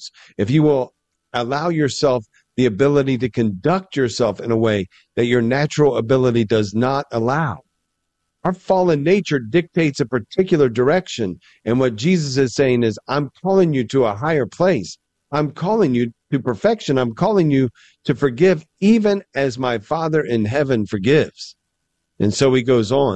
yourselves, if you will allow yourself the ability to conduct yourself in a way that your natural ability does not allow. Our fallen nature dictates a particular direction. And what Jesus is saying is, I'm calling you to a higher place. I'm calling you to perfection. I'm calling you to forgive even as my Father in heaven forgives. And so he goes on.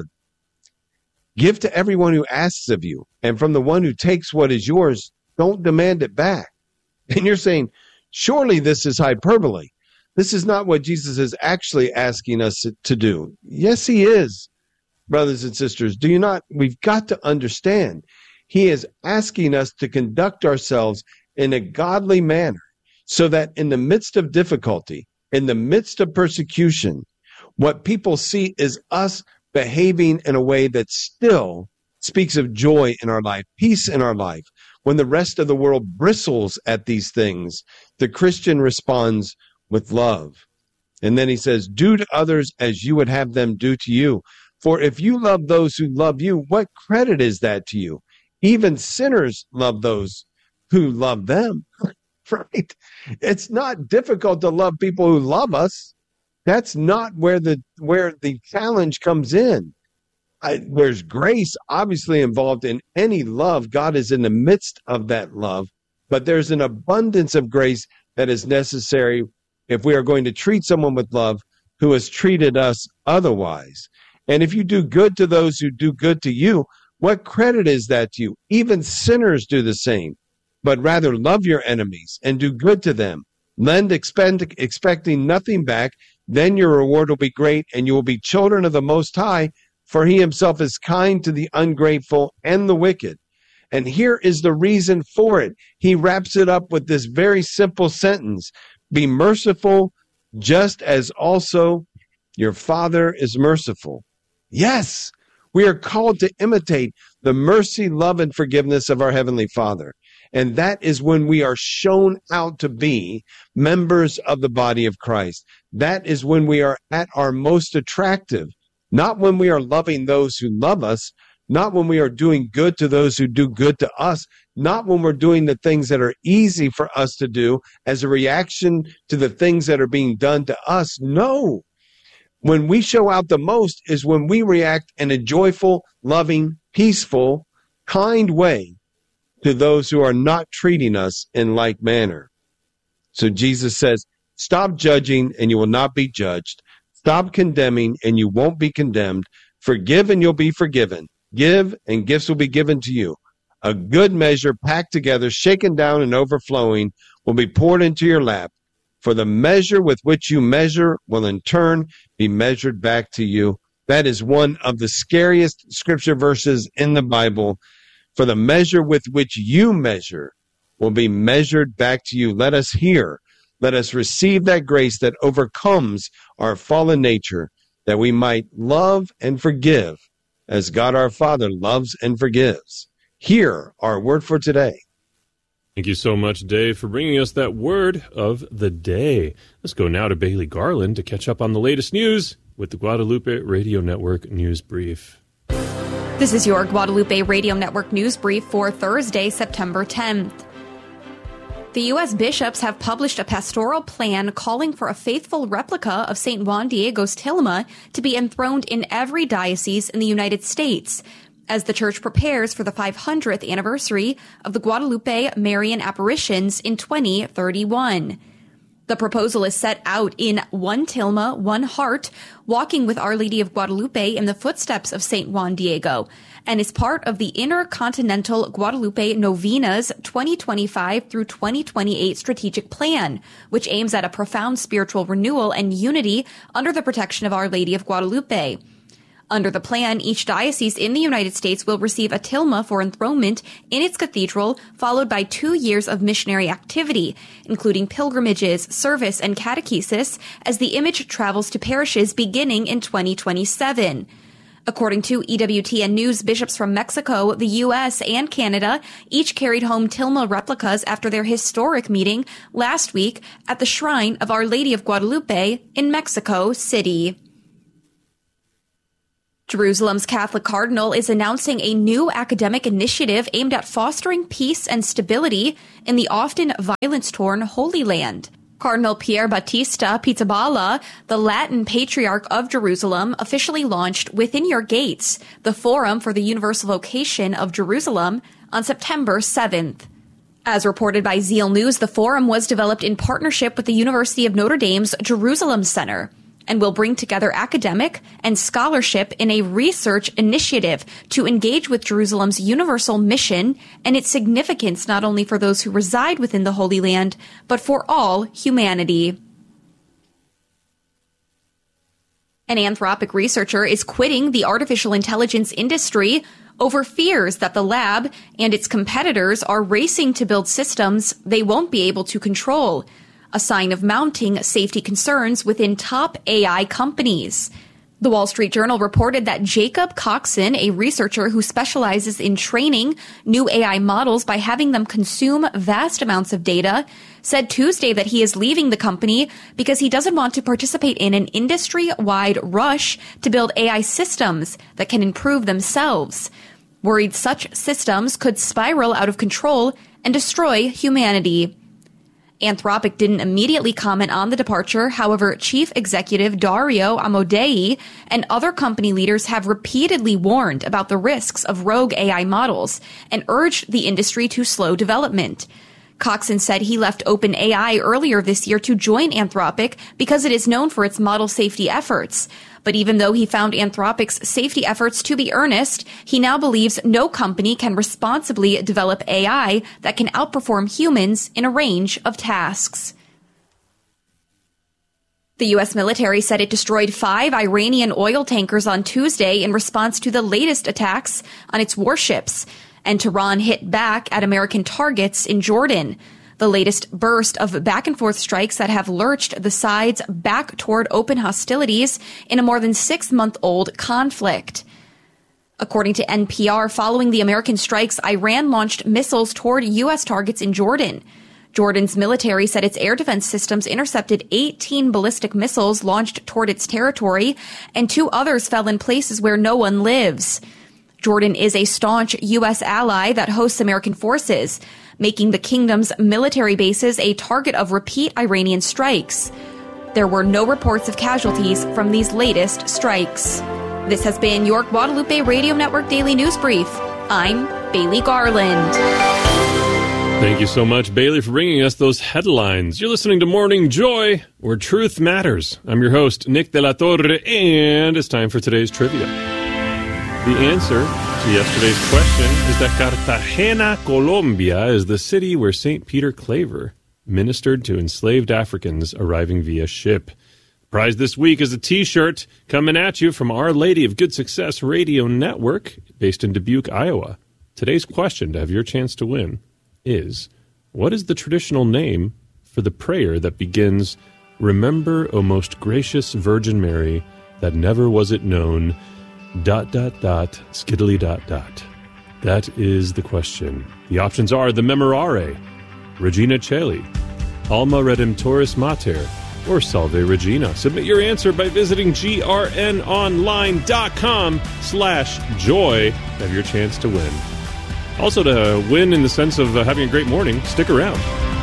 Give to everyone who asks of you. And from the one who takes what is yours, don't demand it back. And you're saying, surely this is hyperbole. This is not what Jesus is actually asking us to do. Yes, he is, brothers and sisters. Do you not? We've got to understand. He is asking us to conduct ourselves in a godly manner so that in the midst of difficulty, in the midst of persecution, what people see is us behaving in a way that still speaks of joy in our life, peace in our life. When the rest of the world bristles at these things, the Christian responds with love. And then he says, do to others as you would have them do to you. For if you love those who love you, what credit is that to you? Even sinners love those who love them, right? It's not difficult to love people who love us. That's not where the challenge comes in. There's grace obviously involved in any love. God is in the midst of that love, but there's an abundance of grace that is necessary if we are going to treat someone with love who has treated us otherwise. And if you do good to those who do good to you, what credit is that to you? Even sinners do the same, but rather love your enemies and do good to them. Lend expecting nothing back. Then your reward will be great, and you will be children of the Most High, for he himself is kind to the ungrateful and the wicked. And here is the reason for it. He wraps it up with this very simple sentence. Be merciful, just as also your Father is merciful. Yes, we are called to imitate the mercy, love, and forgiveness of our Heavenly Father. And that is when we are shown out to be members of the body of Christ. That is when we are at our most attractive, not when we are loving those who love us, not when we are doing good to those who do good to us, not when we're doing the things that are easy for us to do as a reaction to the things that are being done to us. No. When we show out the most is when we react in a joyful, loving, peaceful, kind way to those who are not treating us in like manner. So Jesus says, stop judging and you will not be judged. Stop condemning and you won't be condemned. Forgive and you'll be forgiven. Give and gifts will be given to you. A good measure packed together, shaken down and overflowing will be poured into your lap. For the measure with which you measure will in turn be measured back to you. That is one of the scariest scripture verses in the Bible. For the measure with which you measure will be measured back to you. Let us hear. Let us receive that grace that overcomes our fallen nature, that we might love and forgive as God our Father loves and forgives. Hear our word for today. Thank you so much, Dave, for bringing us that word of the day. Let's go now to Bailey Garland to catch up on the latest news with the Guadalupe Radio Network News Brief. This is your Guadalupe Radio Network News Brief for Thursday, September 10th. The U.S. bishops have published a pastoral plan calling for a faithful replica of St. Juan Diego's tilma to be enthroned in every diocese in the United States, as the church prepares for the 500th anniversary of the Guadalupe Marian apparitions in 2031. The proposal is set out in One Tilma, One Heart, walking with Our Lady of Guadalupe in the footsteps of St. Juan Diego, and is part of the Intercontinental Guadalupe Novenas 2025 through 2028 strategic plan, which aims at a profound spiritual renewal and unity under the protection of Our Lady of Guadalupe. Under the plan, each diocese in the United States will receive a tilma for enthronement in its cathedral, followed by 2 years of missionary activity, including pilgrimages, service, and catechesis, as the image travels to parishes beginning in 2027. According to EWTN News, bishops from Mexico, the U.S., and Canada each carried home tilma replicas after their historic meeting last week at the Shrine of Our Lady of Guadalupe in Mexico City. Jerusalem's Catholic Cardinal is announcing a new academic initiative aimed at fostering peace and stability in the often violence-torn Holy Land. Cardinal Pier Battista Pizzaballa, the Latin Patriarch of Jerusalem, officially launched Within Your Gates, the Forum for the Universal Vocation of Jerusalem, on September 7th. As reported by Zeal News, the forum was developed in partnership with the University of Notre Dame's Jerusalem Center and will bring together academic and scholarship in a research initiative to engage with Jerusalem's universal mission and its significance not only for those who reside within the Holy Land, but for all humanity. An Anthropic researcher is quitting the artificial intelligence industry over fears that the lab and its competitors are racing to build systems they won't be able to control, a sign of mounting safety concerns within top AI companies. The Wall Street Journal reported that Jacob Coxon, a researcher who specializes in training new AI models by having them consume vast amounts of data, said Tuesday that he is leaving the company because he doesn't want to participate in an industry-wide rush to build AI systems that can improve themselves, worried such systems could spiral out of control and destroy humanity. Anthropic didn't immediately comment on the departure. However, Chief Executive Dario Amodei and other company leaders have repeatedly warned about the risks of rogue AI models and urged the industry to slow development. Coxon said he left OpenAI earlier this year to join Anthropic because it is known for its model safety efforts. But even though he found Anthropic's safety efforts to be earnest, he now believes no company can responsibly develop AI that can outperform humans in a range of tasks. The U.S. military said it destroyed 5 Iranian oil tankers on Tuesday in response to the latest attacks on its warships, and Tehran hit back at American targets in Jordan, the latest burst of back-and-forth strikes that have lurched the sides back toward open hostilities in a more than 6-month-old conflict. According to NPR, following the American strikes, Iran launched missiles toward U.S. targets in Jordan. Jordan's military said its air defense systems intercepted 18 ballistic missiles launched toward its territory, and 2 others fell in places where no one lives. Jordan is a staunch U.S. ally that hosts American forces, making the kingdom's military bases a target of repeat Iranian strikes. There were no reports of casualties from these latest strikes. This has been your Guadalupe Radio Network Daily News Brief. I'm Bailey Garland. Thank you so much, Bailey, for bringing us those headlines. You're listening to Morning Joy, where truth matters. I'm your host, Nick De La Torre, and it's time for today's trivia. The answer to yesterday's question is that Cartagena, Colombia, is the city where St. Peter Claver ministered to enslaved Africans arriving via ship. The prize this week is a T-shirt coming at you from Our Lady of Good Success Radio Network, based in Dubuque, Iowa. Today's question to have your chance to win is, what is the traditional name for the prayer that begins, "Remember, O most gracious Virgin Mary, that never was it known, ... skiddly ... That is the question. The options are the Memorare, Regina Caeli, Alma Redemptoris Mater, or Salve Regina. Submit your answer by visiting grnonline.com/joy. Have your chance to win. Also, to win in the sense of having a great morning, stick around.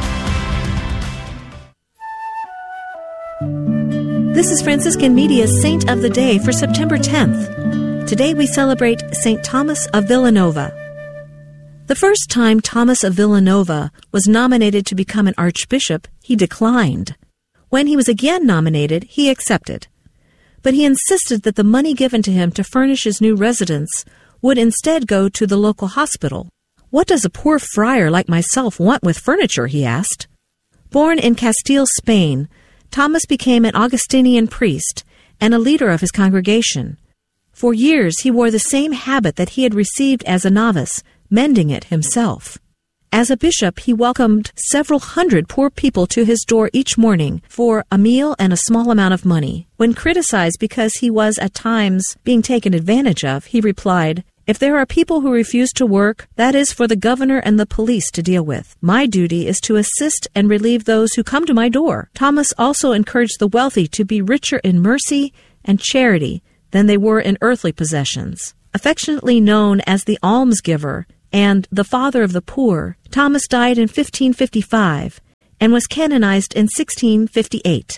This is Franciscan Media's Saint of the Day for September 10th. Today we celebrate St. Thomas of Villanova. The first time Thomas of Villanova was nominated to become an archbishop, he declined. When he was again nominated, he accepted. But he insisted that the money given to him to furnish his new residence would instead go to the local hospital. "What does a poor friar like myself want with furniture?" he asked. Born in Castile, Spain, Thomas became an Augustinian priest and a leader of his congregation. For years he wore the same habit that he had received as a novice, mending it himself. As a bishop, he welcomed several hundred poor people to his door each morning for a meal and a small amount of money. When criticized because he was at times being taken advantage of, he replied, "If there are people who refuse to work, that is for the governor and the police to deal with. My duty is to assist and relieve those who come to my door." Thomas also encouraged the wealthy to be richer in mercy and charity than they were in earthly possessions. Affectionately known as the almsgiver and the father of the poor, Thomas died in 1555 and was canonized in 1658.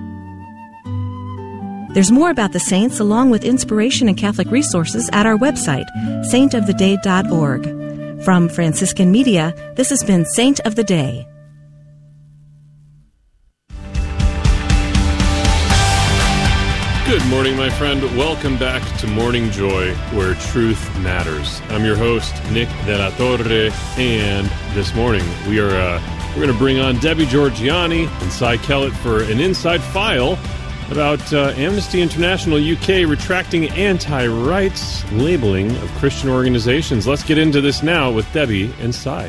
There's more about the saints along with inspiration and Catholic resources at our website, saintoftheday.org. From Franciscan Media, this has been Saint of the Day. Good morning, my friend. Welcome back to Morning Joy, where truth matters. I'm your host, Nick De La Torre, and this morning we're going to bring on Debbie Georgianni and Cy Kellett for an inside file about Amnesty International UK retracting anti-rights labeling of Christian organizations. Let's get into this now with Debbie and Cy.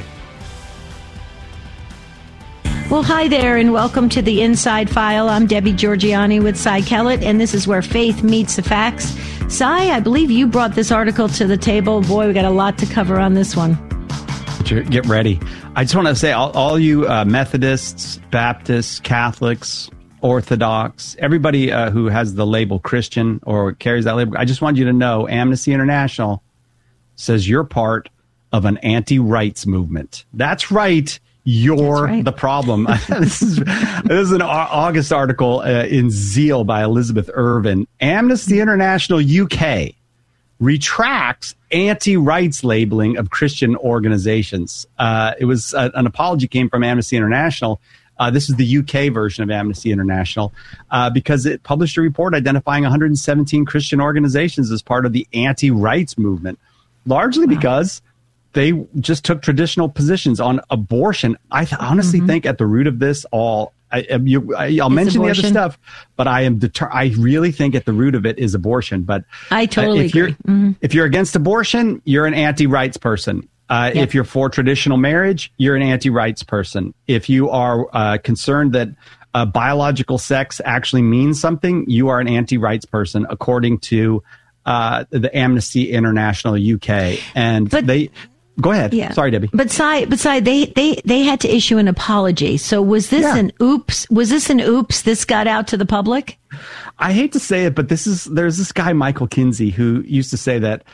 Well, hi there, and welcome to the Inside File. I'm Debbie Georgianni with Cy Kellett, and this is where faith meets the facts. Cy, I believe you brought this article to the table. Boy, we got a lot to cover on this one. Get ready. I just want to say, all you Methodists, Baptists, Catholics, Orthodox, everybody who has the label Christian or carries that label, I just want you to know Amnesty International says you're part of an anti-rights movement. That's right. You're the problem. This is an August article in Zeal by Elizabeth Irvin. Amnesty International UK retracts anti-rights labeling of Christian organizations. It was an apology came from Amnesty International. This is the UK version of Amnesty International because it published a report identifying 117 Christian organizations as part of the anti-rights movement, largely because they just took traditional positions on abortion. I honestly think at the root of this all, I'll mention abortion. The other stuff, but I really think at the root of it is abortion. But I totally agree. If you're against abortion, you're an anti-rights person. If you're for traditional marriage, you're an anti-rights person. If you are concerned that biological sex actually means something, you are an anti-rights person, according to the Amnesty International UK. And go ahead. Yeah. Sorry, Debbie. But Cy, they had to issue an apology. So was this an oops? Was this an oops? This got out to the public? I hate to say it, but there's this guy, Michael Kinsey, who used to say that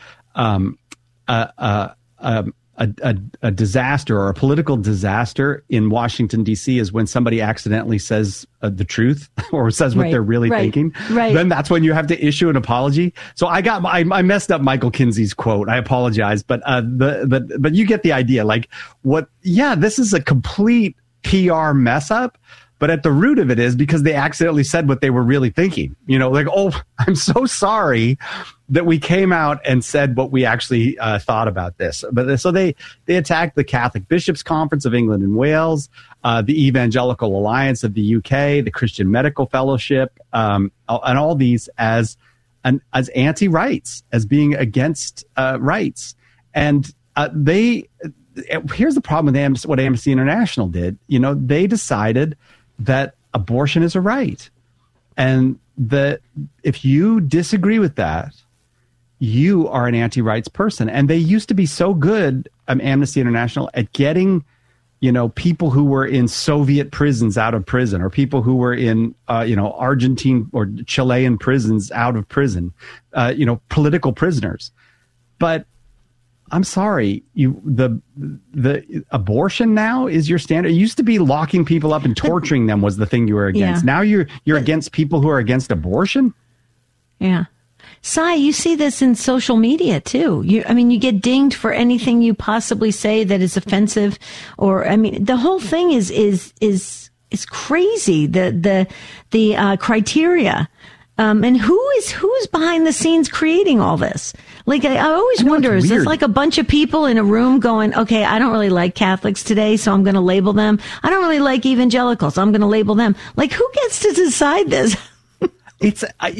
a disaster or a political disaster in Washington, D.C. is when somebody accidentally says the truth or says what they're really thinking. Right. Then that's when you have to issue an apology. So I messed up Michael Kinsey's quote. I apologize, but you get the idea. Like this is a complete PR mess up. But at the root of it is because they accidentally said what they were really thinking. You know, like, oh, I'm so sorry that we came out and said what we actually thought about this. But so they attacked the Catholic Bishops' Conference of England and Wales, the Evangelical Alliance of the UK, the Christian Medical Fellowship, and all these as anti-rights, as being against rights. And here's the problem with what Amnesty International did. You know, they decided that abortion is a right, and that if you disagree with that, you are an anti-rights person. And they used to be so good, Amnesty International, at getting, people who were in Soviet prisons out of prison, or people who were in, Argentine or Chilean prisons out of prison, political prisoners. But I'm sorry, the abortion now is your standard. It used to be locking people up and torturing them was the thing you were against. Now you're against people who are against abortion? Yeah. Cy, you see this in social media too. You get dinged for anything you possibly say that is offensive, the whole thing is crazy. The criteria. And who's behind the scenes creating all this? Like, I always wonder, is this like a bunch of people in a room going, okay, I don't really like Catholics today, so I'm going to label them. I don't really like evangelicals, so I'm going to label them. Like, who gets to decide this? It's, I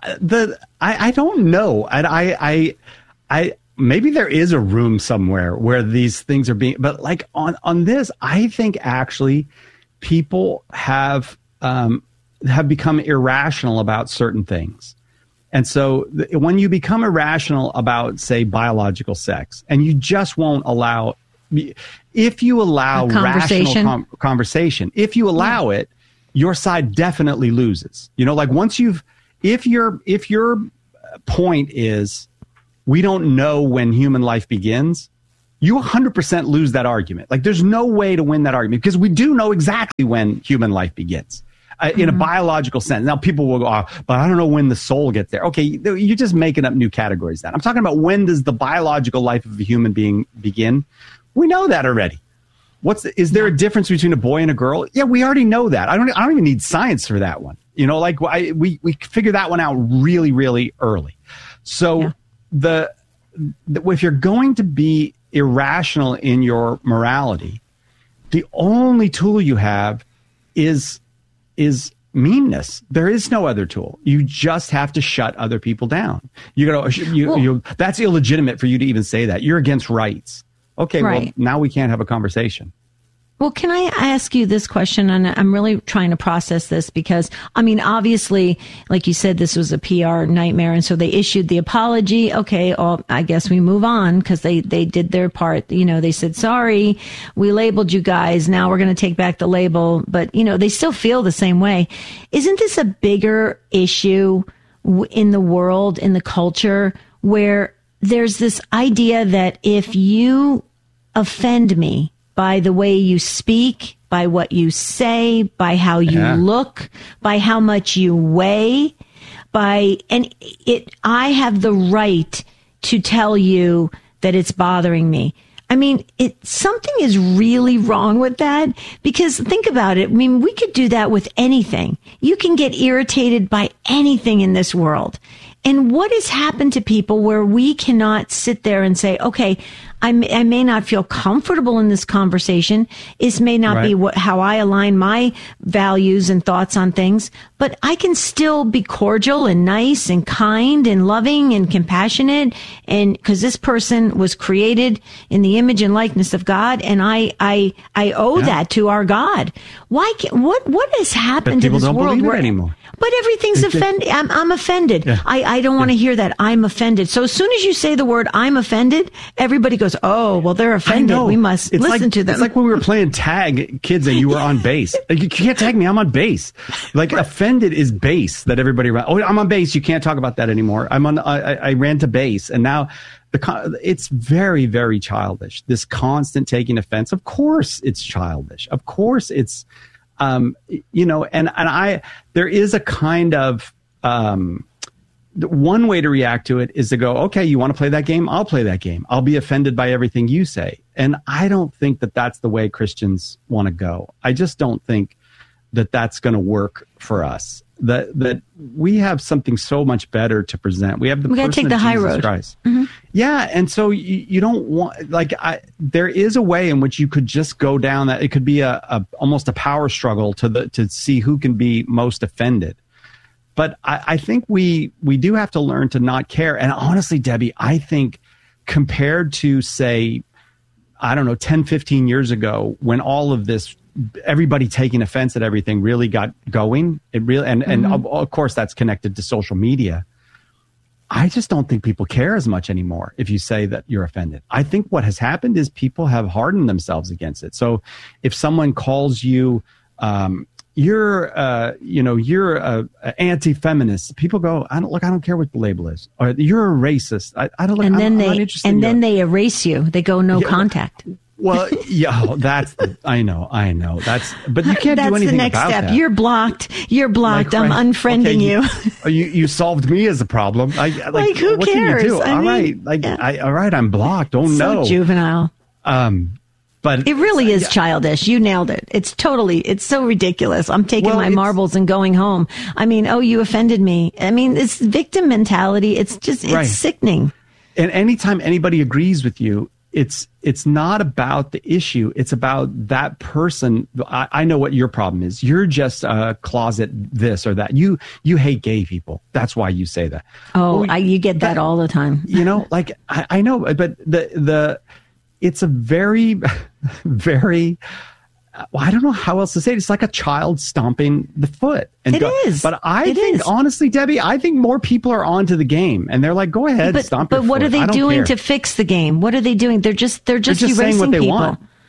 don't know. I maybe there is a room somewhere where these things are being, but like on this, I think actually people have become irrational about certain things. And so when you become irrational about, say, biological sex, and you just won't allow, if you allow rational conversation, if you allow it, your side definitely loses. Like once if you're point is we don't know when human life begins, you 100% lose that argument. Like, there's no way to win that argument because we do know exactly when human life begins. In a biological sense. Now, people will go, but I don't know when the soul gets there. Okay, you're just making up new categories then. I'm talking about when does the biological life of a human being begin? We know that already. Is there a difference between a boy and a girl? Yeah, we already know that. I don't even need science for that one. You know, like we figure that one out really, really early. So if you're going to be irrational in your morality, the only tool you have is meanness. There is no other tool. You just have to shut other people down. That's illegitimate for you to even say that. You're against rights. Okay, right. Well, now we can't have a conversation. Well, can I ask you this question? And I'm really trying to process this because, I mean, obviously, like you said, this was a PR nightmare. And so they issued the apology. Okay, I guess we move on because they did their part. You know, they said, sorry, we labeled you guys. Now we're going to take back the label. But, you know, they still feel the same way. Isn't this a bigger issue in the world, in the culture, where there's this idea that if you offend me, by the way you speak, by what you say, by how you look, by how much you weigh, I have the right to tell you that it's bothering me. I mean, something is really wrong with that because think about it. I mean, we could do that with anything. You can get irritated by anything in this world. And what has happened to people where we cannot sit there and say, okay, I may not feel comfortable in this conversation. This may not be how I align my values and thoughts on things, but I can still be cordial and nice and kind and loving and compassionate. And because this person was created in the image and likeness of God, and I owe that to our God. What has happened to this world where anymore? But everything's offended. I'm offended. Yeah. I don't want to hear that. I'm offended. So as soon as you say the word I'm offended, everybody goes, oh, well, they're offended. We must listen to them. It's like when we were playing tag, kids, and you were on base. You can't tag me. I'm on base. Like offended is base that everybody around. Oh, I'm on base. You can't talk about that anymore. I ran to base. And now it's very, very childish. This constant taking offense. Of course it's childish. Of course it's, there is a kind of, one way to react to it is to go, okay, you want to play that game? I'll play that game. I'll be offended by everything you say. And I don't think that that's the way Christians want to go. I just don't think that that's going to work for us. That we have something so much better to present. We have the person of Jesus high road. Christ. Mm-hmm. Yeah, and so you don't want there is a way in which you could just go down that. It could be almost a power struggle to see who can be most offended. But I think we do have to learn to not care. And honestly, Debbie, I think compared to, say, I don't know, 10, 15 years ago, when all of this, everybody taking offense at everything really got going, and of course that's connected to social media. I just don't think people care as much anymore if you say that you're offended. I think what has happened is people have hardened themselves against it. So if someone calls you, you're a anti-feminist, people go, I don't care what the label is, or you're a racist. And then they erase you. They go no contact. Well, yeah, I know. But you can't do anything about that. That's the next step. You're blocked. I'm unfriending you. You solved me as a problem. Who what cares? Can you do? All right, I'm blocked. Oh, no. So juvenile. But it really is childish. You nailed it. It's so ridiculous. I'm taking my marbles and going home. I mean, oh, you offended me. I mean, it's victim mentality. It's sickening. And anytime anybody agrees with you, it's not about the issue. It's about that person. I know what your problem is. You're just a closet this or that. You hate gay people. That's why you say that. Oh, you get that all the time. I know, but it's a very, very, I don't know how else to say it. It's like a child stomping the foot. It is. But I think, honestly, Debbie, I think more people are onto the game, and they're like, "Go ahead, stomp your foot." But what are they doing to fix the game? What are they doing? They're just erasing saying what they people. Want.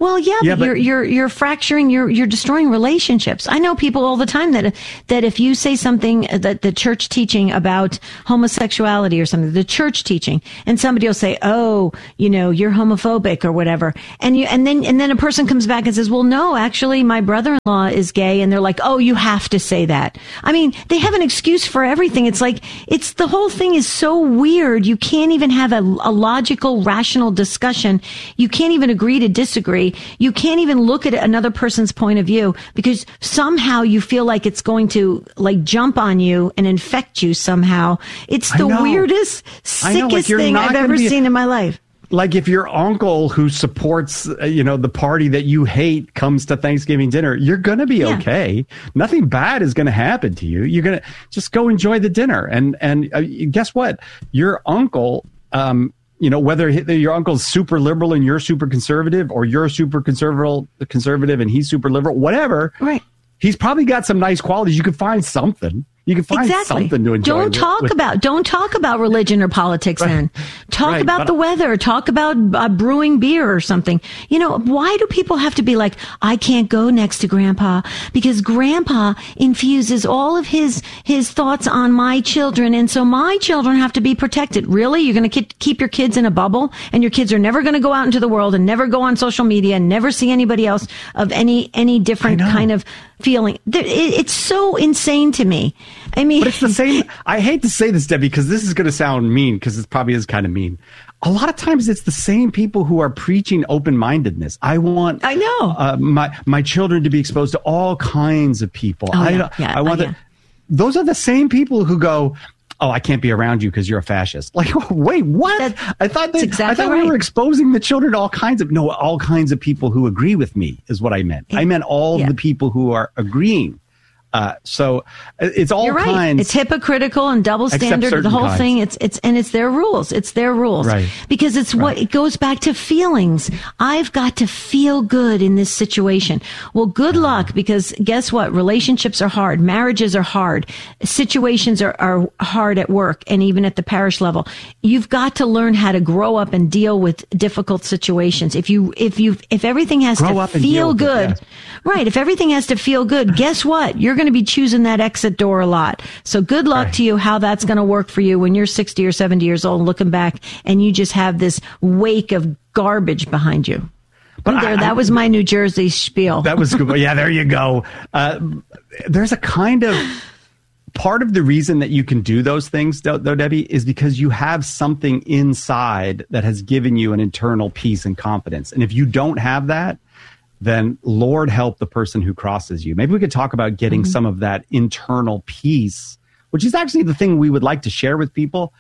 Well, yeah, but you're fracturing, you're destroying relationships. I know people all the time that if you say something that the church teaching about homosexuality or something, the church teaching, and somebody will say, "Oh, you're homophobic" or whatever, and then a person comes back and says, "Well, no, actually, my brother-in-law is gay," and they're like, "Oh, you have to say that." I mean, they have an excuse for everything. It's like the whole thing is so weird. You can't even have a logical, rational discussion. You can't even agree to disagree. You can't even look at another person's point of view because somehow you feel like it's going to jump on you and infect you somehow. It's the weirdest, sickest thing I've ever seen in my life. Like if your uncle who supports, the party that you hate comes to Thanksgiving dinner, you're going to be okay. Nothing bad is going to happen to you. You're going to just go enjoy the dinner. And guess what? Your uncle, whether your uncle's super liberal and you're super conservative, or you're super conservative and he's super liberal, whatever. Right. He's probably got some nice qualities. You can find something. You can find something to enjoy. Don't talk about religion or politics. Then talk about the weather. Talk about brewing beer or something. Why do people have to be like, I can't go next to Grandpa because Grandpa infuses all of his thoughts on my children, and so my children have to be protected. Really, you're going to keep your kids in a bubble, and your kids are never going to go out into the world and never go on social media and never see anybody else of any different kind of feeling. It's so insane to me. I mean, but it's the same. I hate to say this, Debbie, because this is going to sound mean, because it probably is kind of mean. A lot of times it's the same people who are preaching open-mindedness. I know my children to be exposed to all kinds of people. Those are the same people who go, "Oh, I can't be around you because you're a fascist." Like, wait, what? I thought we were exposing the children to all kinds of people who agree with me is what I meant. I meant all the people who are agreeing. So it's all kinds. It's hypocritical and double standard. The whole thing. It's their rules. It's their rules. Right. Because it goes back to feelings. I've got to feel good in this situation. Well, good luck, because guess what? Relationships are hard. Marriages are hard. Situations are hard at work and even at the parish level. You've got to learn how to grow up and deal with difficult situations. If everything has to feel good, right? If everything has to feel good, guess what? You're going to be choosing that exit door a lot. So good luck to you how that's going to work for you when you're 60 or 70 years old looking back and you just have this wake of garbage behind you. But that was my New Jersey spiel. That was good. Yeah, there you go. There's a kind of part of the reason that you can do those things, though, Debbie, is because you have something inside that has given you an internal peace and confidence. And if you don't have that, then Lord help the person who crosses you. Maybe we could talk about getting some of that internal peace, which is actually the thing we would like to share with people,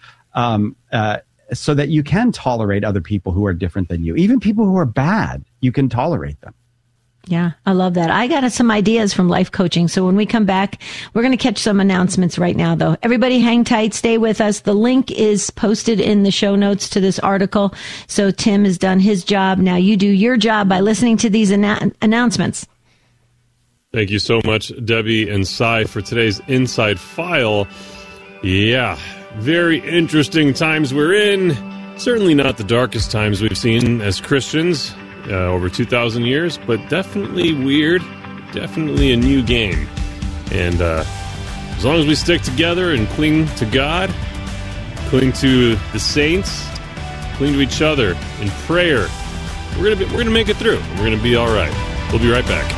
so that you can tolerate other people who are different than you. Even people who are bad, you can tolerate them. Yeah, I love that. I got some ideas from life coaching. So when we come back, we're going to catch some announcements right now, though. Everybody hang tight. Stay with us. The link is posted in the show notes to this article. So Tim has done his job. Now you do your job by listening to these announcements. Thank you so much, Debbie and Cy, for today's Inside File. Yeah, very interesting times we're in. Certainly not the darkest times we've seen as Christians. Over 2,000 years, but definitely weird, definitely a new game. And as long as we stick together and cling to God, cling to the saints, cling to each other in prayer, we're gonna make it through. We're gonna be all right. We'll be right back.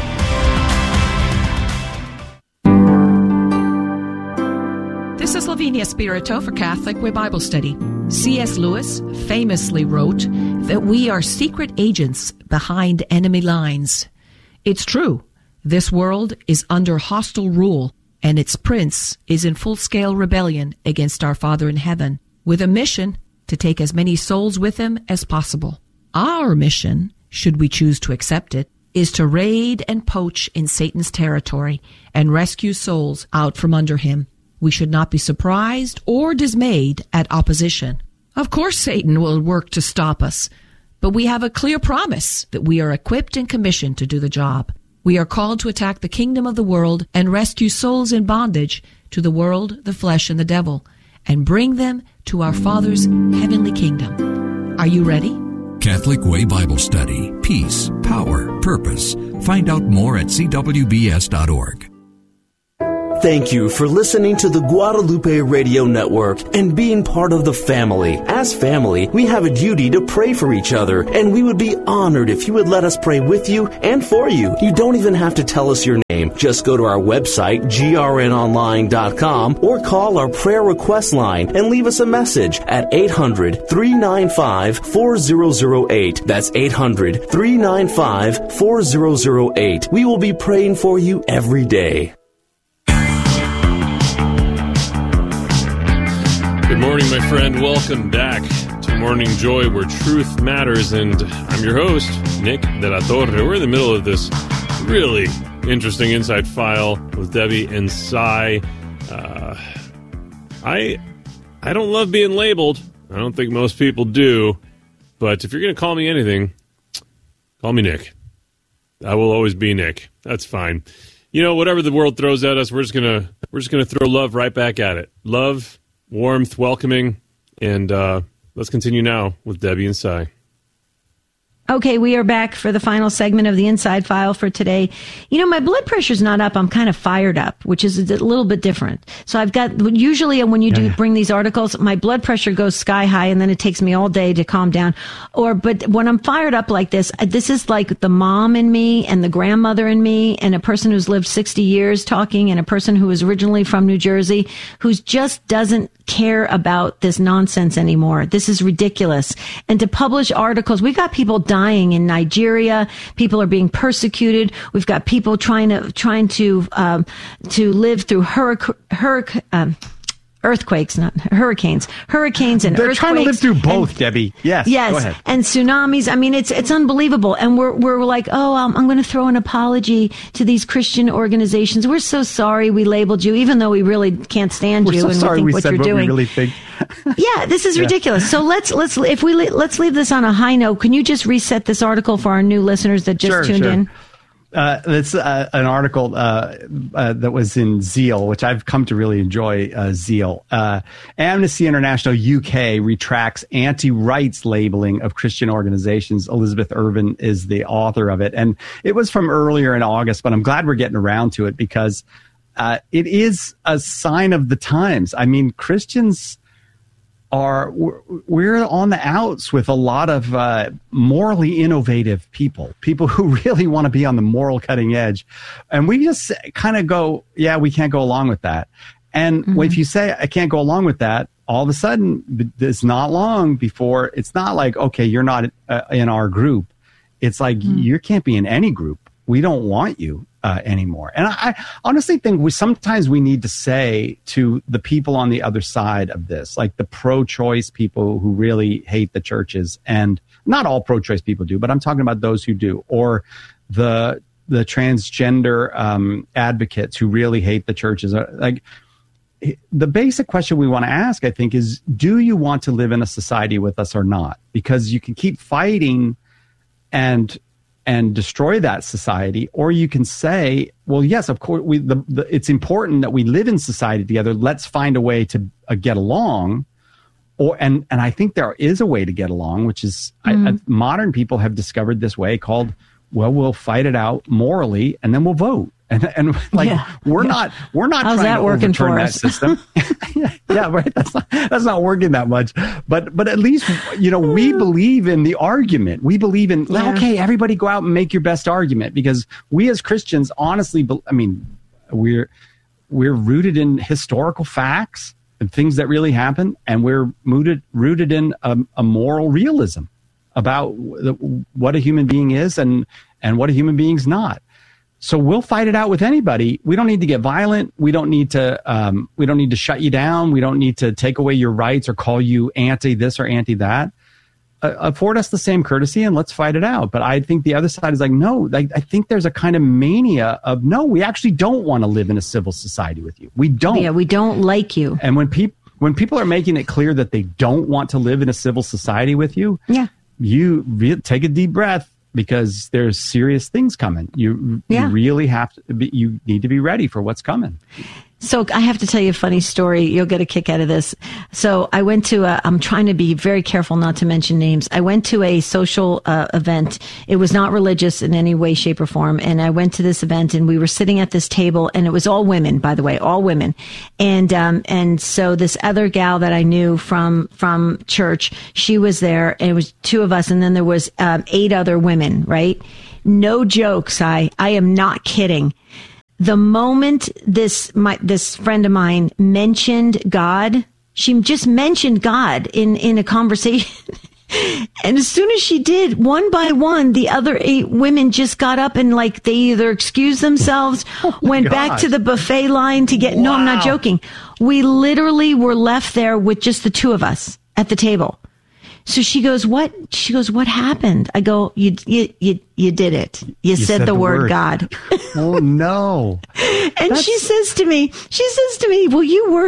This is Lavinia Spirito for Catholic Way Bible Study. C.S. Lewis famously wrote that we are secret agents behind enemy lines. It's true. This world is under hostile rule, and its prince is in full-scale rebellion against our Father in heaven, with a mission to take as many souls with him as possible. Our mission, should we choose to accept it, is to raid and poach in Satan's territory and rescue souls out from under him. We should not be surprised or dismayed at opposition. Of course, Satan will work to stop us, but we have a clear promise that we are equipped and commissioned to do the job. We are called to attack the kingdom of the world and rescue souls in bondage to the world, the flesh, and the devil, and bring them to our Father's heavenly kingdom. Are you ready? Catholic Way Bible Study. Peace, power, purpose. Find out more at cwbs.org. Thank you for listening to the Guadalupe Radio Network and being part of the family. As family, we have a duty to pray for each other, and we would be honored if you would let us pray with you and for you. You don't even have to tell us your name. Just go to our website, grnonline.com, or call our prayer request line and leave us a message at 800-395-4008. That's 800-395-4008. We will be praying for you every day. Good morning, my friend. Welcome back to Morning Joy, where truth matters. And I'm your host, Nick De La Torre. We're in the middle of this really interesting Inside File with Debbie and Cy. I don't love being labeled. I don't think most people do. But if you're going to call me anything, call me Nick. I will always be Nick. That's fine. You know, whatever the world throws at us, we're just gonna throw love right back at it. Love, warmth, welcoming, and let's continue now with Debbie and Cy. Okay, we are back for the final segment of the Inside File for today. You know, my blood pressure's not up. I'm kind of fired up, which is a little bit different. So I've got, usually when you bring these articles, my blood pressure goes sky high and then it takes me all day to calm down. But when I'm fired up like this is like the mom in me and the grandmother in me and a person who's lived 60 years talking and a person who is originally from New Jersey who just doesn't care about this nonsense anymore. This is ridiculous. And to publish articles, we've got people dying in Nigeria. People are being persecuted. We've got people trying to live through earthquakes, not hurricanes. Hurricanes and They're earthquakes. Trying to live through both, Debbie. Yes. Go ahead. And tsunamis. I mean, it's unbelievable. And we're like, I'm going to throw an apology to these Christian organizations. We're so sorry we labeled you, even though we really can't stand you and we think what you're doing. We really think. Yeah, this is ridiculous. So let's leave this on a high note. Can you just reset this article for our new listeners that just tuned in? It's an article that was in Zeal, which I've come to really enjoy. Zeal. Amnesty International UK retracts anti-rights labeling of Christian organizations. Elizabeth Irvin is the author of it, and it was from earlier in August. But I'm glad we're getting around to it because it is a sign of the times. I mean, Christians we're on the outs with a lot of morally innovative people who really want to be on the moral cutting edge. And we just kind of go, yeah, we can't go along with that. And if you say, I can't go along with that, all of a sudden, it's not long before, it's not like, okay, you're not in our group. It's like, you can't be in any group. We don't want you anymore. And I honestly think sometimes we need to say to the people on the other side of this, like the pro-choice people who really hate the churches, and not all pro-choice people do, but I'm talking about those who do, or the transgender advocates who really hate the churches. Like, the basic question we want to ask, I think, is, do you want to live in a society with us or not? Because you can keep fighting and destroy that society, or you can say, well, yes, of course, it's important that we live in society together. Let's find a way to get along. And I think there is a way to get along, which is modern people have discovered this way called, well, we'll fight it out morally and then we'll vote. And we're not How's trying to overturn that system. Yeah, right. That's not working that much. But at least, we believe in the argument. We believe in, okay, everybody go out and make your best argument, because we as Christians, honestly, we're rooted in historical facts and things that really happen, and we're rooted in a moral realism about what a human being is and what a human being's not. So we'll fight it out with anybody. We don't need to get violent. We don't need to shut you down. We don't need to take away your rights or call you anti this or anti that. Afford us the same courtesy and let's fight it out. But I think the other side is like, no, I think there's a kind of mania of, no, we actually don't want to live in a civil society with you. We don't. Yeah, we don't like you. And when people are making it clear that they don't want to live in a civil society with you, you take a deep breath. Because there's serious things coming. You really have to you need to be ready for what's coming. So I have to tell you a funny story. You'll get a kick out of this. So I went to I'm trying to be very careful not to mention names. I went to a social event. It was not religious in any way, shape, or form. And I went to this event and we were sitting at this table, and it was all women, by the way, all women. And so this other gal that I knew from church, she was there, and it was 2 of us, and then there was 8 other women, right? No jokes. I am not kidding. The moment this friend of mine mentioned God, she just mentioned God in a conversation. And as soon as she did, one by one, the other 8 women just got up and like they either excused themselves, went back to the buffet line to get, no, I'm not joking. We literally were left there with just the 2 of us at the table. So she goes, what? She goes, what happened? I go, you did it. You said the word God. Oh no. And she says to me, well,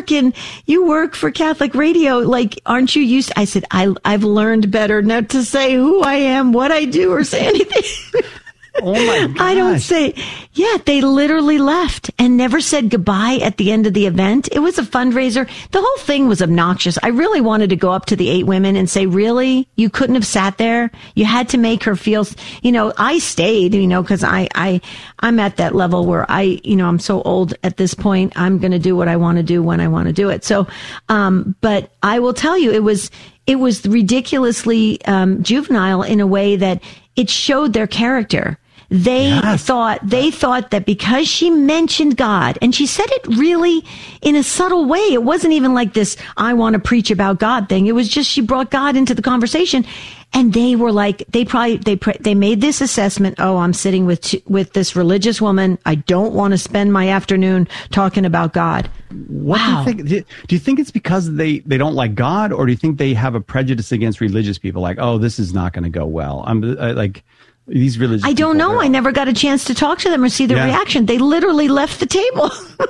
you work for Catholic radio. Like, aren't you used? I said, I've learned better not to say who I am, what I do, or say anything. Oh my gosh. I don't say, yeah, they literally left and never said goodbye at the end of the event. It was a fundraiser. The whole thing was obnoxious. I really wanted to go up to the 8 women and say, really? You couldn't have sat there? You had to make her feel, I stayed, cause I'm at that level where I'm so old at this point. I'm going to do what I want to do when I want to do it. So, but I will tell you, it was ridiculously, juvenile in a way that it showed their character. They thought that because she mentioned God, and she said it really in a subtle way. It wasn't even like this, I want to preach about God thing. It was just, she brought God into the conversation, and they were like, they made this assessment. Oh, I'm sitting with this religious woman. I don't want to spend my afternoon talking about God. What do you think? Do you think it's because they don't like God, or do you think they have a prejudice against religious people? Like, oh, this is not going to go well. These religious I don't know. I never got a chance to talk to them or see their reaction. They literally left the table.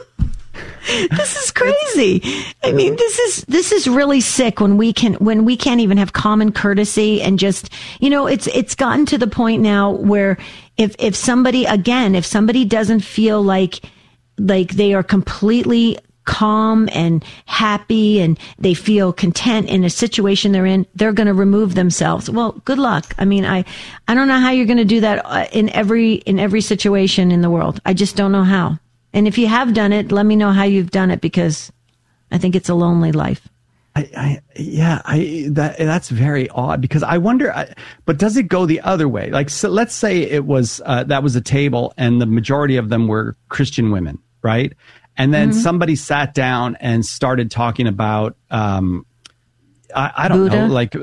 This is crazy. I mean, this is really sick when we can't even have common courtesy and just, it's gotten to the point now where if somebody doesn't feel like they are completely calm and happy and they feel content in a situation they're in, they're going to remove themselves. Well, good luck. I mean, I don't know how you're going to do that in every situation in the world. I just don't know how. And if you have done it, let me know how you've done it, because I think it's a lonely life. That's very odd, because I wonder, but does it go the other way? Like, so let's say it was, that was a table and the majority of them were Christian women, right? And then somebody sat down and started talking about, I don't Buddha? know, like,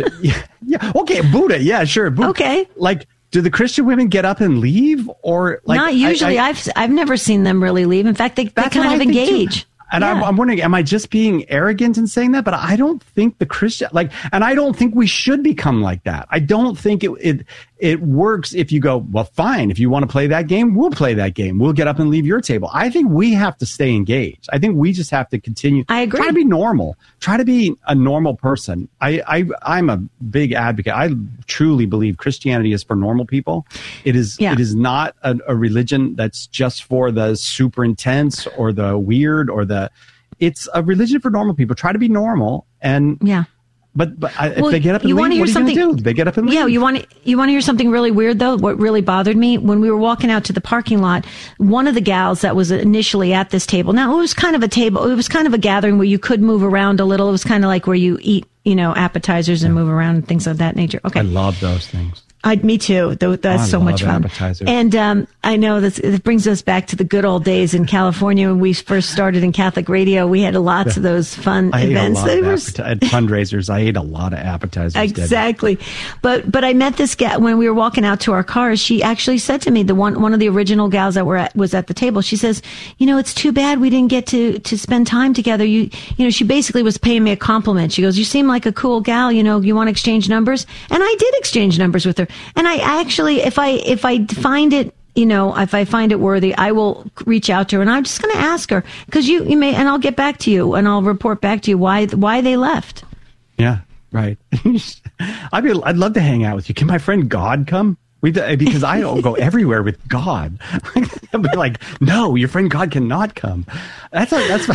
okay, Buddha, yeah, sure. Buddha. Okay. Like, do the Christian women get up and leave, or like? Not usually. I've never seen them really leave. In fact, they kind of engage. And I'm wondering, am I just being arrogant in saying that? But I don't think the Christian, and I don't think we should become like that. I don't think it works if you go, well, fine. If you want to play that game, we'll play that game. We'll get up and leave your table. I think we have to stay engaged. I think we just have to continue. I agree. Try to be normal. Try to be a normal person. I'm a big advocate. I truly believe Christianity is for normal people. It is not a religion that's just for the super intense or the weird or it's a religion for normal people. Try to be normal. And But if they get up and leave, what are you going to do? They get up and leave. Yeah, you want to hear something really weird, though? What really bothered me, when we were walking out to the parking lot, one of the gals that was initially at this table, now it was kind of a table, it was kind of a gathering where you could move around a little. It was kind of like where you eat, appetizers and move around and things of that nature. Okay. I love those things. Me too. That's so much fun. Appetizers. And I know it brings us back to the good old days in California when we first started in Catholic radio. We had lots of those fun events. At fundraisers, I ate a lot of appetizers. Exactly. Debbie. But I met this gal when we were walking out to our cars. She actually said to me, one of the original gals that was at the table, she says, it's too bad we didn't get to spend time together. She basically was paying me a compliment. She goes, you seem like a cool gal. You want to exchange numbers? And I did exchange numbers with her. And I actually, if I find it, if I find it worthy, I will reach out to her, and I'm just going to ask her, because you may, and I'll get back to you, and I'll report back to you why they left. Yeah, right. I'd love to hang out with you. Can my friend God come? Because I don't go everywhere with God. I'll be like, no, your friend God cannot come. It's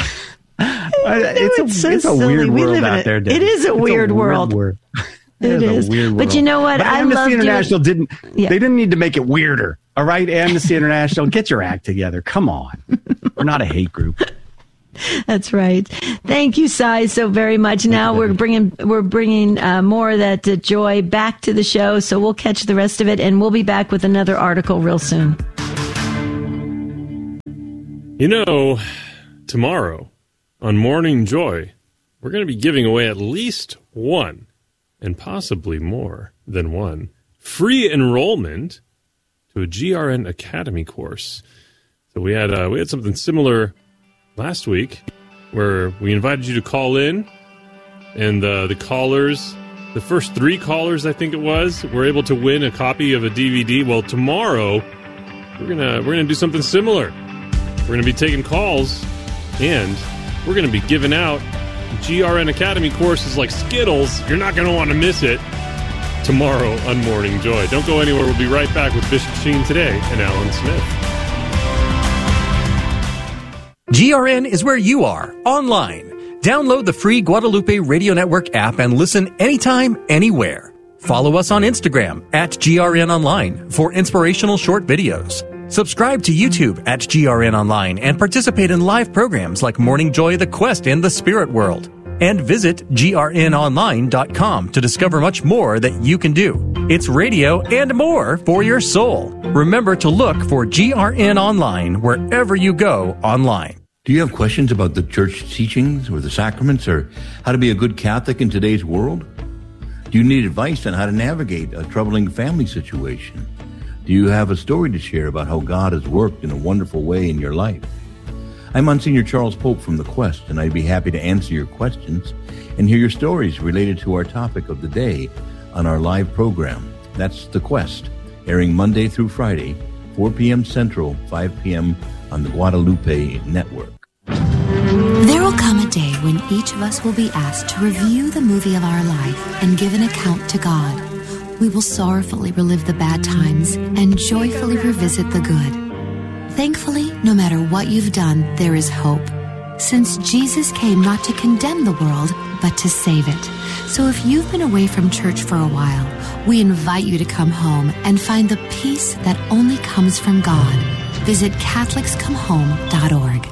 a weird world out there, Dave. It is a weird world. It is. But you know what? But Amnesty International they didn't need to make it weirder. All right, Amnesty International, get your act together. Come on. We're not a hate group. That's right. Thank you, Cy, so very much. Now we're bringing more of that joy back to the show, so we'll catch the rest of it, and we'll be back with another article real soon. You know, tomorrow on Morning Joy, we're going to be giving away at least one, and possibly more than one, free enrollment to a GRN Academy course. So we had something similar last week, where we invited you to call in, and the callers, the first 3 callers, I think it was, were able to win a copy of a DVD. Well, tomorrow we're gonna do something similar. We're gonna be taking calls, and we're gonna be giving out GRN Academy courses like Skittles. You're not gonna want to miss it tomorrow on Morning Joy. Don't go anywhere. We'll be right back with Bishop Sheen today and Alan Smith. GRN is where you are, online. Download the free Guadalupe Radio Network app and listen anytime, anywhere. Follow us on Instagram at GRN Online for inspirational short videos. Subscribe to YouTube at GRN Online and participate in live programs like Morning Joy, The Quest, and The Spirit World. And visit grnonline.com to discover much more that you can do. It's radio and more for your soul. Remember to look for GRN Online wherever you go online. Do you have questions about the church teachings or the sacraments or how to be a good Catholic in today's world? Do you need advice on how to navigate a troubling family situation? Do you have a story to share about how God has worked in a wonderful way in your life? I'm Monsignor Charles Pope from The Quest, and I'd be happy to answer your questions and hear your stories related to our topic of the day on our live program. That's The Quest, airing Monday through Friday, 4 p.m. Central, 5 p.m. on the Guadalupe Network. There will come a day when each of us will be asked to review the movie of our life and give an account to God. We will sorrowfully relive the bad times and joyfully revisit the good. Thankfully, no matter what you've done, there is hope, since Jesus came not to condemn the world, but to save it. So if you've been away from church for a while, we invite you to come home and find the peace that only comes from God. Visit CatholicsComeHome.org.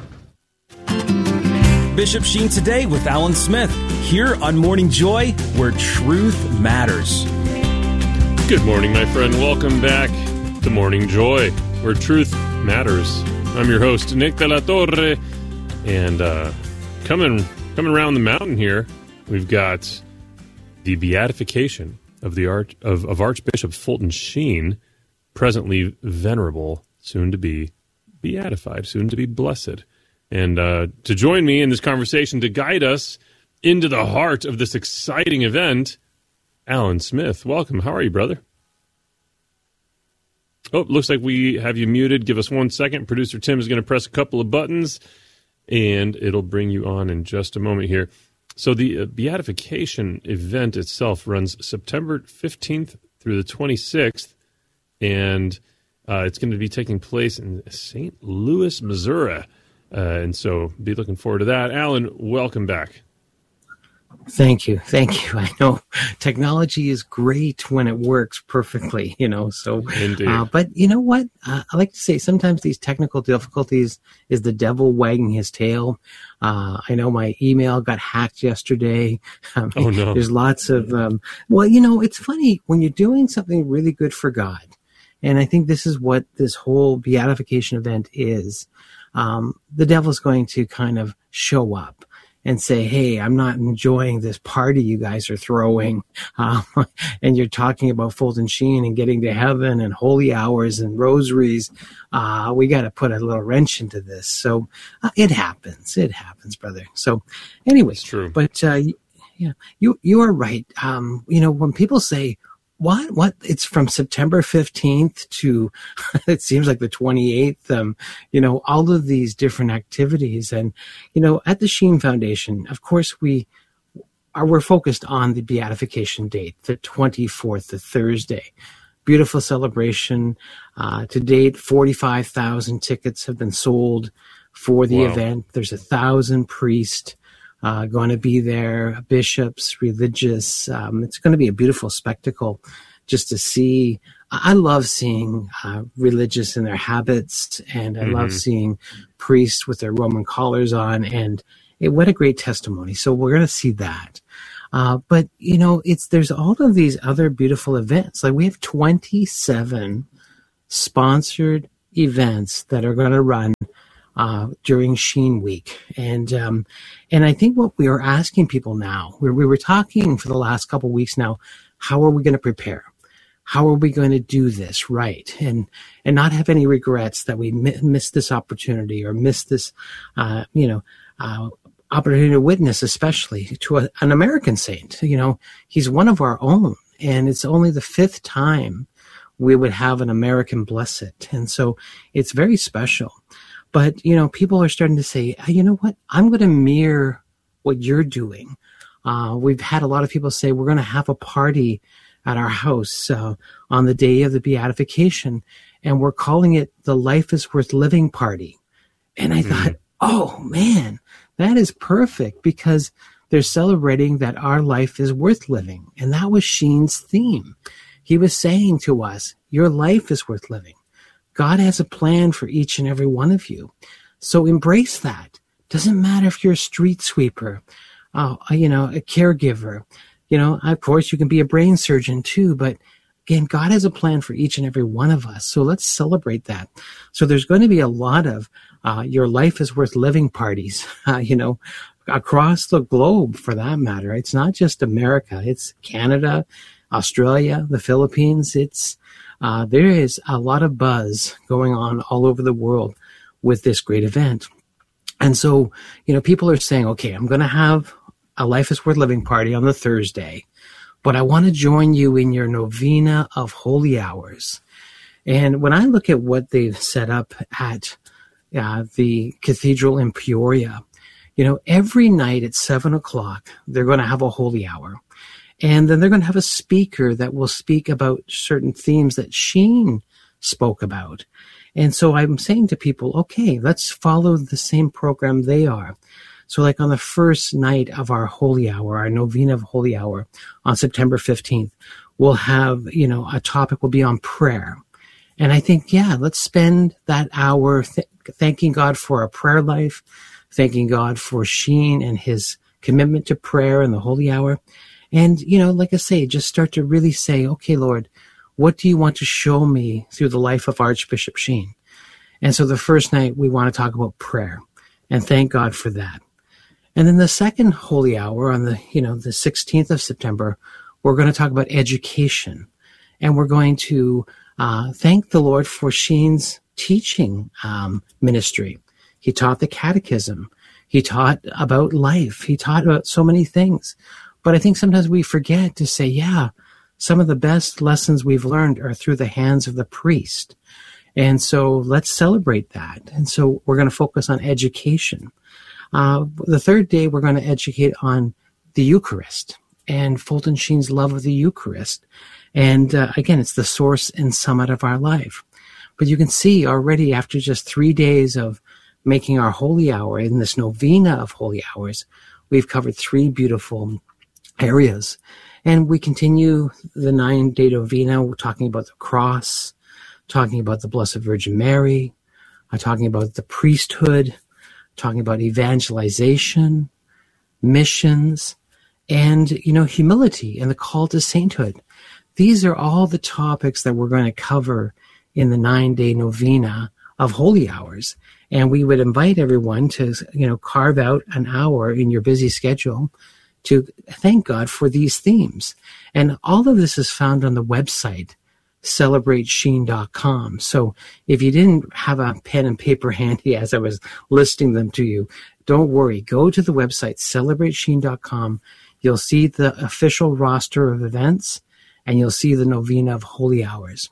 Bishop Sheen today with Alan Smith, here on Morning Joy, where truth matters. Good morning, my friend. Welcome back to Morning Joy, where truth matters. I'm your host, Nick de la Torre, and coming around the mountain here, we've got the beatification of Archbishop Fulton Sheen, presently venerable, soon to be beatified, soon to be blessed. And to join me in this conversation, to guide us into the heart of this exciting event, Alan Smith. Welcome. How are you, brother? Oh, looks like we have you muted. Give us 1 second. Producer Tim is going to press a couple of buttons, and it'll bring you on in just a moment here. So the beatification event itself runs September 15th through the 26th, and it's going to be taking place in St. Louis, Missouri. And so be looking forward to that. Alan, welcome back. Thank you. I know technology is great when it works perfectly, so, but you know what? I like to say sometimes these technical difficulties is the devil wagging his tail. I know my email got hacked yesterday. Oh, no. There's lots of, it's funny when you're doing something really good for God. And I think this is what this whole beatification event is. The devil's going to kind of show up and say, hey, I'm not enjoying this party you guys are throwing. And you're talking about Fulton Sheen and getting to heaven and holy hours and rosaries. We got to put a little wrench into this. So it happens. It happens, brother. So anyway, it's true. But you are right. When people say, what? It's from September 15th to, it seems like the 28th, all of these different activities. And, at the Sheen Foundation, of course, we're focused on the beatification date, the 24th, the Thursday. beautiful celebration. To date, 45,000 tickets have been sold for the event. There's 1,000 priests going to be there, bishops, religious. It's going to be a beautiful spectacle just to see. I love seeing religious in their habits, and I love seeing priests with their Roman collars on, and what a great testimony. So we're going to see that. But, there's all of these other beautiful events. Like, we have 27 sponsored events that are going to run during Sheen Week. And I think what we are asking people now, we were talking for the last couple of weeks now, how are we going to prepare? How are we going to do this right? And not have any regrets that we missed this opportunity or missed this, opportunity to witness, especially to an American saint. He's one of our own, and it's only the 5th time we would have an American blessed. And so it's very special. But, people are starting to say, you know what? I'm going to mirror what you're doing. We've had a lot of people say, we're going to have a party at our house on the day of the beatification, and we're calling it the Life is Worth Living Party. And I thought, oh, man, that is perfect, because they're celebrating that our life is worth living. And that was Sheen's theme. He was saying to us, your life is worth living. God has a plan for each and every one of you. So embrace that. Doesn't matter if you're a street sweeper, a caregiver. Of course, you can be a brain surgeon too, but again, God has a plan for each and every one of us. So let's celebrate that. So there's going to be a lot of your life is worth living parties, across the globe for that matter. It's not just America. It's Canada, Australia, the Philippines. There is a lot of buzz going on all over the world with this great event. And so, people are saying, okay, I'm going to have a Life is Worth Living party on the Thursday, but I want to join you in your novena of holy hours. And when I look at what they've set up at the cathedral in Peoria, every night at 7:00, they're going to have a holy hour. And then they're going to have a speaker that will speak about certain themes that Sheen spoke about. And so I'm saying to people, okay, let's follow the same program they are. So like on the first night of our holy hour, our novena of holy hour on September 15th, we'll have, a topic will be on prayer. And I think, let's spend that hour thanking God for our prayer life, thanking God for Sheen and his commitment to prayer in the holy hour. And, like I say, just start to really say, okay, Lord, what do you want to show me through the life of Archbishop Sheen? And so the first night we want to talk about prayer and thank God for that. And then the second holy hour on the 16th of September, we're going to talk about education. And we're going to thank the Lord for Sheen's teaching ministry. He taught the catechism. He taught about life. He taught about so many things. But I think sometimes we forget to say, some of the best lessons we've learned are through the hands of the priest. And so let's celebrate that. And so we're going to focus on education. The third day, we're going to educate on the Eucharist and Fulton Sheen's love of the Eucharist. And again, it's the source and summit of our life. But you can see already after just 3 days of making our holy hour in this novena of holy hours, we've covered 3 beautiful areas. And we continue the 9-day novena. We're talking about the cross, talking about the Blessed Virgin Mary, talking about the priesthood, talking about evangelization, missions, and, humility and the call to sainthood. These are all the topics that we're going to cover in the 9-day novena of holy hours. And we would invite everyone to, carve out an hour in your busy schedule to thank God for these themes. And all of this is found on the website, celebratesheen.com. So if you didn't have a pen and paper handy as I was listing them to you, don't worry. Go to the website, celebratesheen.com. You'll see the official roster of events, and you'll see the novena of holy hours.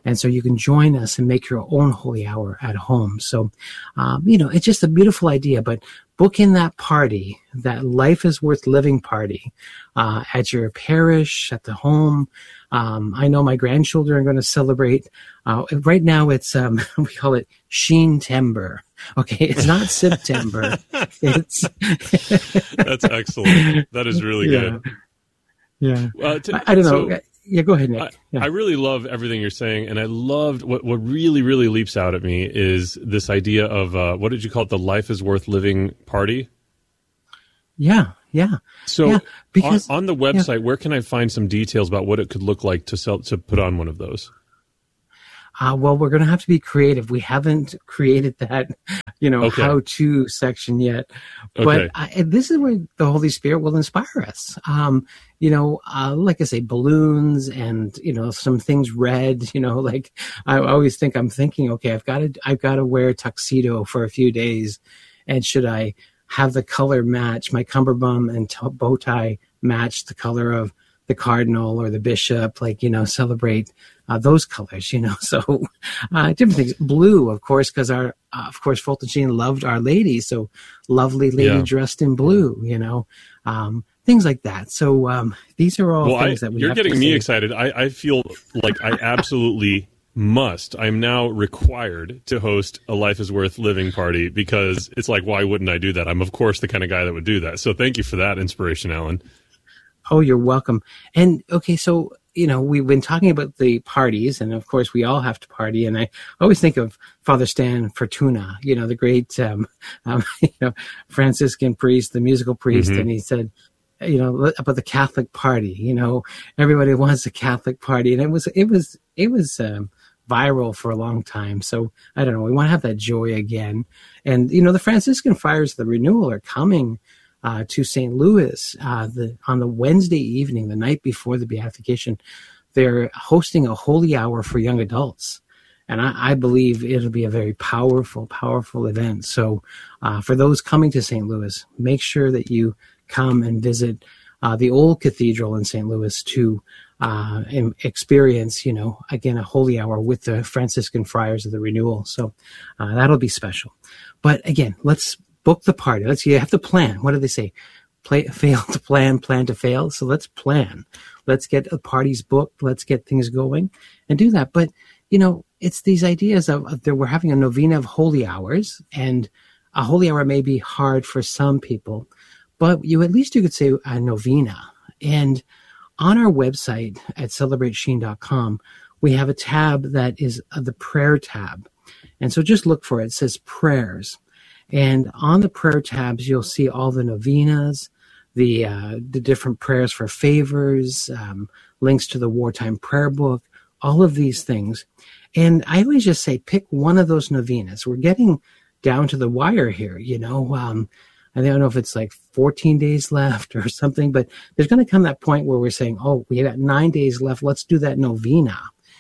And so you can join us and make your own holy hour at home. So, it's just a beautiful idea, but book in that party, that Life is Worth Living party, at your parish, at the home. I know my grandchildren are going to celebrate. Right now it's, we call it Sheen-tember. Okay. It's not September. It's That's excellent. That is really good. Yeah. I don't know. Yeah, go ahead, Nick. I really love everything you're saying, and I loved what really, really leaps out at me is this idea of what did you call it? The Life is Worth Living party. Yeah. So because, on the website, where can I find some details about what it could look like to put on one of those? Well, we're going to have to be creative. We haven't created that, how-to section yet. But this is where the Holy Spirit will inspire us. Like I say, balloons and, some things red, like I always think I'm thinking, okay, I've got to wear a tuxedo for a few days. And should I have the color match, my cummerbund and bow tie match the color of the cardinal or the bishop, celebrate those colors, so different things. Blue, of course, because Fulton Sheen loved Our Lady, so lovely lady dressed in blue, things like that. So these are all things that we you're have getting to me say. excited. I feel like I absolutely must. I'm now required to host a Life is Worth Living party because it's like, why wouldn't I do that? I'm, of course, the kind of guy that would do that. So thank you for that inspiration, Alan. Oh, you're welcome. And okay, so, we've been talking about the parties, and of course we all have to party. And I always think of Father Stan Fortuna, the great, Franciscan priest, the musical priest. Mm-hmm. And he said, about the Catholic party, everybody wants a Catholic party. And it was viral for a long time. So I don't know, we want to have that joy again. And, the Franciscan Friars of the Renewal are coming to St. Louis on the Wednesday evening, the night before the beatification. They're hosting a holy hour for young adults. And I believe it'll be a very powerful, powerful event. So for those coming to St. Louis, make sure that you come and visit the old cathedral in St. Louis to experience, again, a holy hour with the Franciscan Friars of the Renewal. So that'll be special. But again, let's book the party. You have to plan. What do they say? Fail to plan to fail. So let's plan. Let's get the parties booked. Let's get things going and do that. But, it's these ideas of that we're having a novena of holy hours, and a holy hour may be hard for some people, but at least you could say a novena. And on our website at celebratesheen.com, we have a tab that is the prayer tab. And so just look for it. It says prayers. And on the prayer tabs, you'll see all the novenas, the different prayers for favors, links to the wartime prayer book, all of these things. And I always just say, pick one of those novenas. We're getting down to the wire here, I don't know if it's like 14 days left or something, but there's going to come that point where we're saying, oh, we got 9 days left. Let's do that novena.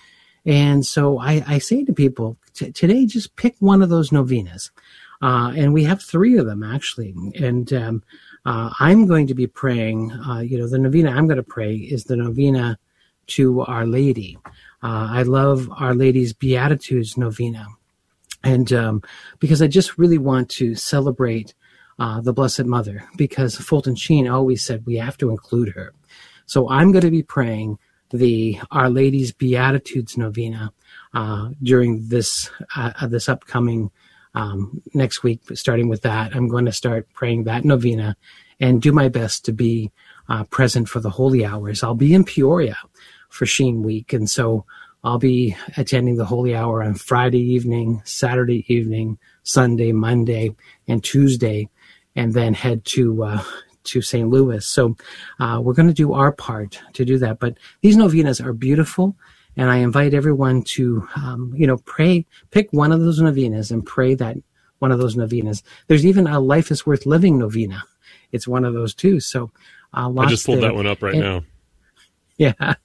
And so I say to people today, just pick one of those novenas. And we have 3 of them, actually. And I'm going to be praying, the novena I'm going to pray is the novena to Our Lady. I love Our Lady's Beatitudes novena. And because I just really want to celebrate the Blessed Mother, because Fulton Sheen always said we have to include her. So I'm going to be praying the Our Lady's Beatitudes novena during this upcoming next week. Starting with that, I'm going to start praying that novena and do my best to be present for the holy hours. I'll be in Peoria for Sheen Week, and so I'll be attending the holy hour on Friday evening, Saturday evening, Sunday, Monday, and Tuesday, and then head to St. Louis. So we're going to do our part to do that. But these novenas are beautiful, and I invite everyone to, pray, pick one of those novenas and pray that one of those novenas. There's even a Life is Worth Living novena. It's one of those too. So I just pulled that one up right now. Yeah.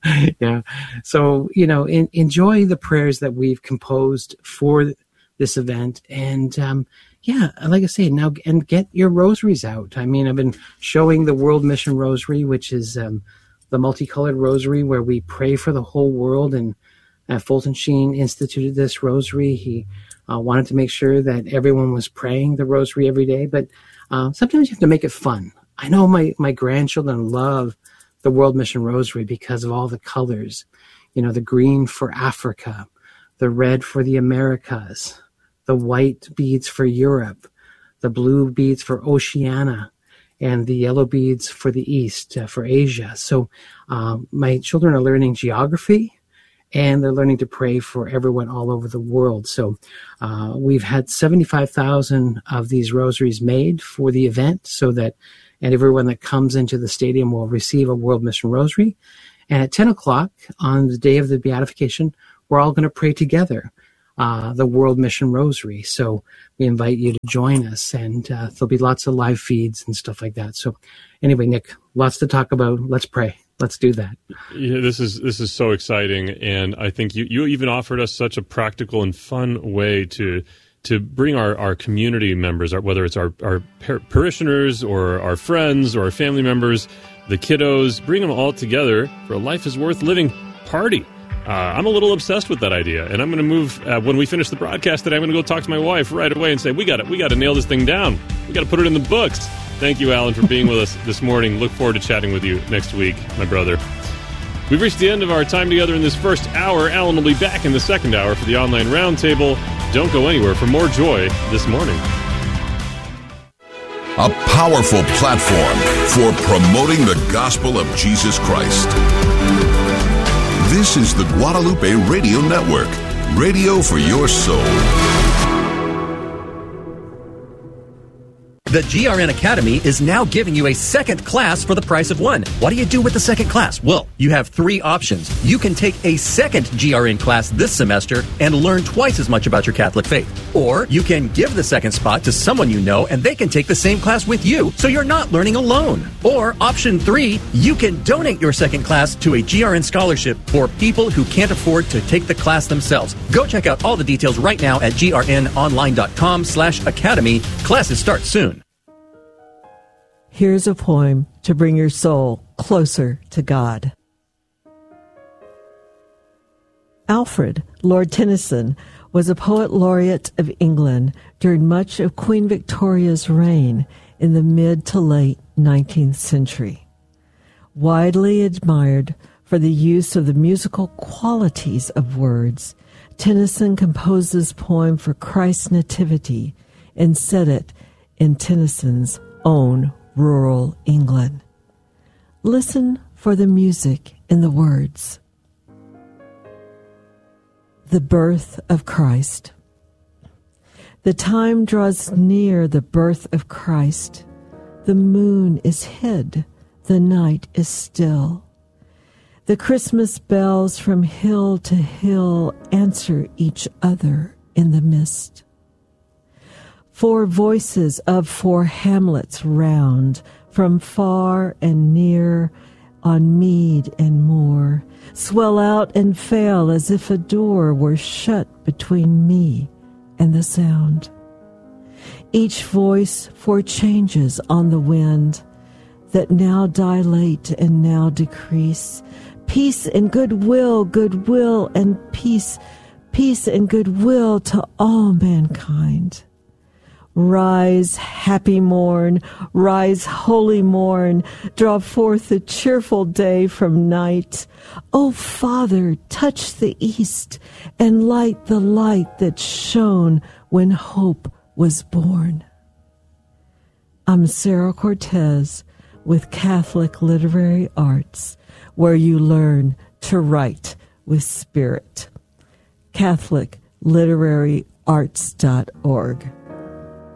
So, enjoy the prayers that we've composed for this event. And, like I say, now, and get your rosaries out. I mean, I've been showing the World Mission Rosary, which is the multicolored rosary where we pray for the whole world. And Fulton Sheen instituted this rosary. He wanted to make sure that everyone was praying the rosary every day, but sometimes you have to make it fun. I know my grandchildren love the World Mission Rosary because of all the colors. The green for Africa, the red for the Americas, the white beads for Europe, the blue beads for Oceania, and the yellow beads for the East, for Asia. So my children are learning geography, and they're learning to pray for everyone all over the world. So we've had 75,000 of these rosaries made for the event, and everyone that comes into the stadium will receive a World Mission Rosary. And at 10 o'clock on the day of the beatification, we're all going to pray together the World Mission Rosary. So we invite you to join us, and there'll be lots of live feeds and stuff like that. So anyway, Nick, lots to talk about. Let's pray. Let's do that. Yeah, this is so exciting, and I think you even offered us such a practical and fun way to bring our community members, whether it's our parishioners or our friends or our family members, the kiddos, bring them all together for a Life is Worth Living party. I'm a little obsessed with that idea, and I'm going to move, when we finish the broadcast today, I'm going to go talk to my wife right away and say, we got to nail this thing down. We got to put it in the books. Thank you, Alan, for being with us this morning. Look forward to chatting with you next week, my brother. We've reached the end of our time together in this first hour. Alan will be back in the second hour for the online roundtable. Don't go anywhere for more Joy This Morning. A powerful platform for promoting the gospel of Jesus Christ. This is the Guadalupe Radio Network, radio for your soul. The GRN Academy is now giving you a second class for the price of one. What do you do with the second class? Well, you have three options. You can take a second GRN class this semester and learn twice as much about your Catholic faith. Or you can give the second spot to someone you know and they can take the same class with you, so you're not learning alone. Or option 3, you can donate your second class to a GRN scholarship for people who can't afford to take the class themselves. Go check out all the details right now at grnonline.com/academy. Classes start soon. Here's a poem to bring your soul closer to God. Alfred, Lord Tennyson, was a poet laureate of England during much of Queen Victoria's reign in the mid to late 19th century. Widely admired for the use of the musical qualities of words, Tennyson composed this poem for Christ's nativity and set it in Tennyson's own rural England. Listen for the music in the words. The birth of Christ. The time draws near the birth of Christ. The moon is hid, the night is still. The Christmas bells from hill to hill answer each other in the mist. 4 voices of 4 hamlets round, from far and near, on mead and moor, swell out and fail as if a door were shut between me and the sound. Each voice 4 changes on the wind, that now dilate and now decrease. Peace and goodwill, goodwill and peace, peace and goodwill to all mankind. Rise, happy morn, rise, holy morn, draw forth the cheerful day from night. O Father, touch the east and light the light that shone when hope was born. I'm Sarah Cortez with Catholic Literary Arts, where you learn to write with spirit. CatholicLiteraryArts.org.